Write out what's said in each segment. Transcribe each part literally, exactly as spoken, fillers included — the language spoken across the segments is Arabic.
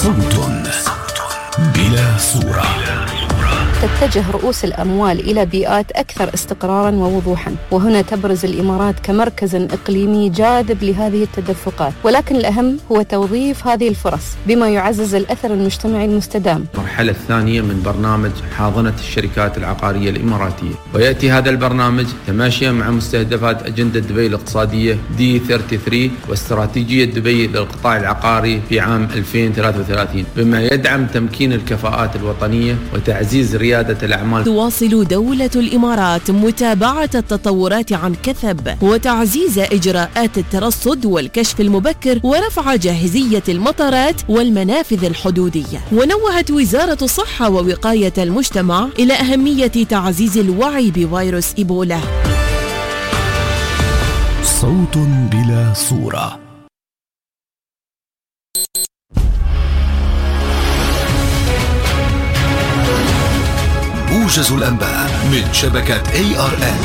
صوت بلا صورة. تتجه رؤوس الأموال إلى بيئات أكثر استقراراً ووضوحاً، وهنا تبرز الإمارات كمركز إقليمي جاذب لهذه التدفقات، ولكن الأهم هو توظيف هذه الفرص بما يعزز الأثر المجتمعي المستدام. المرحلة الثانية من برنامج حاضنة الشركات العقارية الإماراتية، ويأتي هذا البرنامج تماشيا مع مستهدفات أجندة دبي الاقتصادية دي ثلاثة وثلاثين واستراتيجية دبي للقطاع العقاري في عام ألفين وثلاثة وثلاثين، بما يدعم تمكين الكفاءات الوطنية وتعزيز ريادة الأعمال. تواصل دولة الإمارات متابعة التطورات عن كثب وتعزيز إجراءات الترصد والكشف المبكر ورفع جاهزية المطارات والمنافذ الحدودية. ونوهت وزارة الصحة ووقاية المجتمع إلى أهمية تعزيز الوعي بفيروس إيبولا. صوت بلا صورة. موجز الأنباء من شبكة إيه آر إل.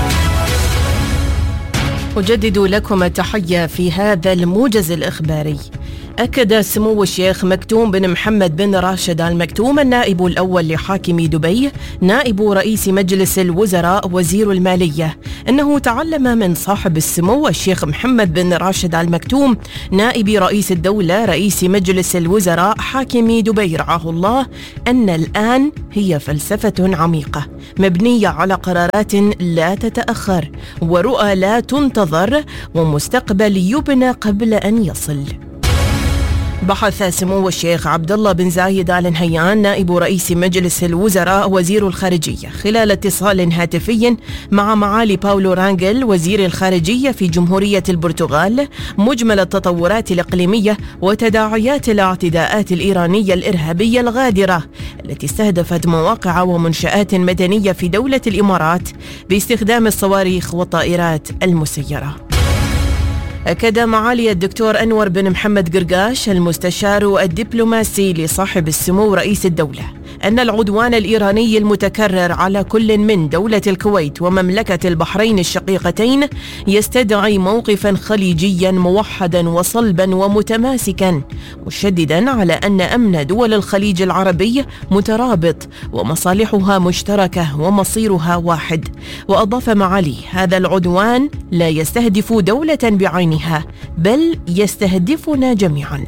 أجدد لكم التحية في هذا الموجز الإخباري. أكد سمو الشيخ مكتوم بن محمد بن راشد آل مكتوم النائب الأول لحاكم دبي نائب رئيس مجلس الوزراء وزير المالية أنه تعلم من صاحب السمو الشيخ محمد بن راشد آل مكتوم نائب رئيس الدولة رئيس مجلس الوزراء حاكم دبي رعاه الله أن الآن هي فلسفة عميقة مبنية على قرارات لا تتأخر ورؤى لا تنتظر ومستقبل يبنى قبل أن يصل. بحث سمو الشيخ عبد الله بن زايد آل نهيان نائب رئيس مجلس الوزراء وزير الخارجية خلال اتصال هاتفي مع معالي باولو رانجل وزير الخارجية في جمهورية البرتغال مجمل التطورات الإقليمية وتداعيات الاعتداءات الإيرانية الإرهابية الغادرة التي استهدفت مواقع ومنشآت مدنية في دولة الإمارات باستخدام الصواريخ والطائرات المسيرة. أكد معالي الدكتور أنور بن محمد قرقاش المستشار الدبلوماسي لصاحب السمو رئيس الدولة أن العدوان الإيراني المتكرر على كل من دولة الكويت ومملكة البحرين الشقيقتين يستدعي موقفا خليجيا موحدا وصلبا ومتماسكا، مشددا على أن أمن دول الخليج العربي مترابط ومصالحها مشتركة ومصيرها واحد. وأضاف معالي هذا العدوان لا يستهدف دولة بعينها بل يستهدفنا جميعا.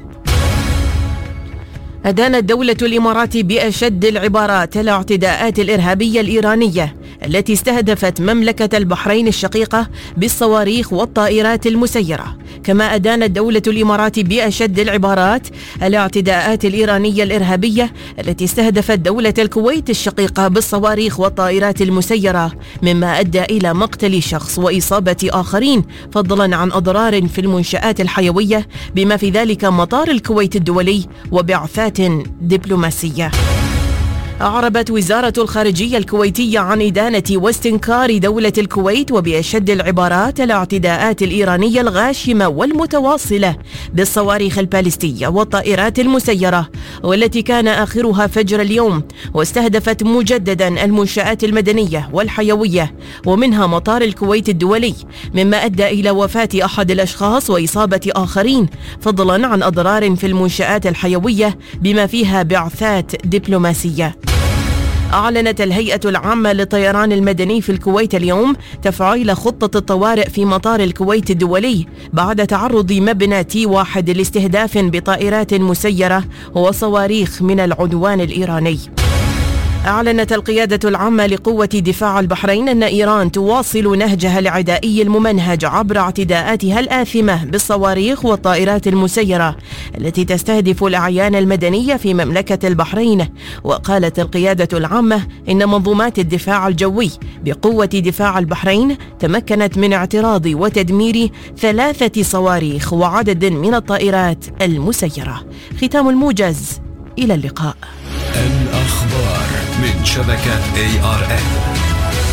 أدانت دولة الإمارات بأشد العبارات الاعتداءات الإرهابية الإيرانية التي استهدفت مملكة البحرين الشقيقة بالصواريخ والطائرات المسيرة. كما أدانت دولة الإمارات بأشد العبارات الاعتداءات الإيرانية الإرهابية التي استهدفت دولة الكويت الشقيقة بالصواريخ والطائرات المسيرة، مما أدى إلى مقتل شخص وإصابة آخرين فضلا عن أضرار في المنشآت الحيوية بما في ذلك مطار الكويت الدولي وبعثات دبلوماسية. أعربت وزارة الخارجية الكويتية عن إدانة واستنكار دولة الكويت وبأشد العبارات الاعتداءات الإيرانية الغاشمة والمتواصلة بالصواريخ البالستية والطائرات المسيرة والتي كان آخرها فجر اليوم واستهدفت مجددا المنشآت المدنية والحيوية ومنها مطار الكويت الدولي، مما أدى إلى وفاة أحد الأشخاص وإصابة آخرين فضلا عن أضرار في المنشآت الحيوية بما فيها بعثات دبلوماسية. أعلنت الهيئة العامة للطيران المدني في الكويت اليوم تفعيل خطة الطوارئ في مطار الكويت الدولي بعد تعرض مبنى تي واحد لاستهداف بطائرات مسيرة وصواريخ من العدوان الإيراني. أعلنت القيادة العامة لقوة دفاع البحرين أن إيران تواصل نهجها العدائي الممنهج عبر اعتداءاتها الآثمة بالصواريخ والطائرات المسيرة التي تستهدف الأعيان المدنية في مملكة البحرين. وقالت القيادة العامة إن منظومات الدفاع الجوي بقوة دفاع البحرين تمكنت من اعتراض وتدمير ثلاثة صواريخ وعدد من الطائرات المسيرة. ختام الموجز، إلى اللقاء. الأخبار من شبكة إيه آر إل.